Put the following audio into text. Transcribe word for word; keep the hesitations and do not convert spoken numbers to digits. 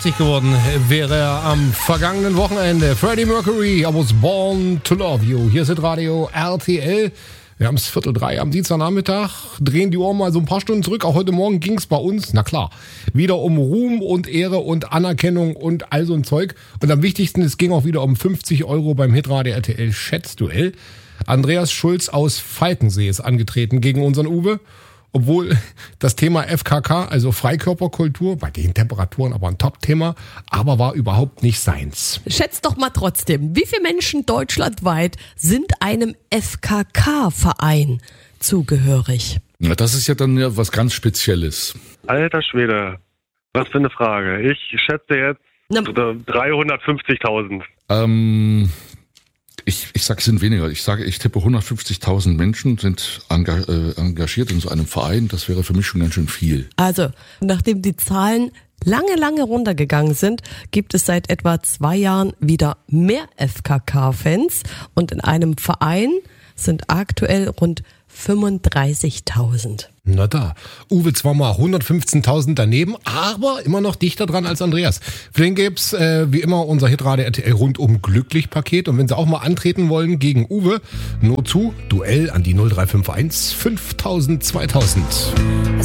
fünfundachtzig geworden wäre er am vergangenen Wochenende. Freddie Mercury, I was born to love you. Hier ist Radio R T L. Wir haben es Viertel drei am Dienstagnachmittag, drehen die Uhr mal so ein paar Stunden zurück. Auch heute Morgen ging es bei uns, na klar, wieder um Ruhm und Ehre und Anerkennung und all so ein Zeug. Und am wichtigsten, es ging auch wieder um fünfzig Euro beim Hitradio R T L Schätzduell. Andreas Schulz aus Falkensee ist angetreten gegen unseren Uwe. Obwohl das Thema F K K, also Freikörperkultur, bei den Temperaturen aber ein Top-Thema, aber war überhaupt nicht seins. Schätzt doch mal trotzdem, wie viele Menschen deutschlandweit sind einem F K K-Verein zugehörig? Na, das ist ja dann ja was ganz Spezielles. Alter Schwede, was für eine Frage. Ich schätze jetzt Na, dreihundertfünfzigtausend. Ähm... Ich, ich sage, es sind weniger. Ich sage, ich tippe hundertfünfzigtausend Menschen sind enga- äh, engagiert in so einem Verein. Das wäre für mich schon ganz schön viel. Also, nachdem die Zahlen lange, lange runtergegangen sind, gibt es seit etwa zwei Jahren wieder mehr F K K-Fans. Und in einem Verein sind aktuell rund fünfunddreißigtausend. Na da, Uwe zwar mal hundertfünfzehntausend daneben, aber immer noch dichter dran als Andreas. Für den gibt's äh, wie immer unser Hitradio R T L rundum glücklich Paket. Und wenn Sie auch mal antreten wollen gegen Uwe, nur zu, Duell an die null drei fünf eins fünftausend zweitausend.